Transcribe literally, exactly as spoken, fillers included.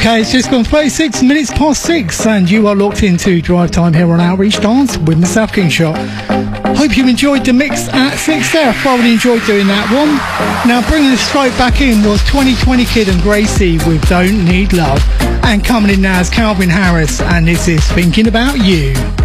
Okay, it's just gone thirty-six minutes past six, and you are locked into Drive Time here on Outreach Dance with myself, King Shot. Hope you enjoyed the mix at six there. I thoroughly enjoyed doing that one. Now, bringing us straight back in was twenty twenty Kid and Gracie with Don't Need Love. And coming in now is Calvin Harris, and this is Thinking About You.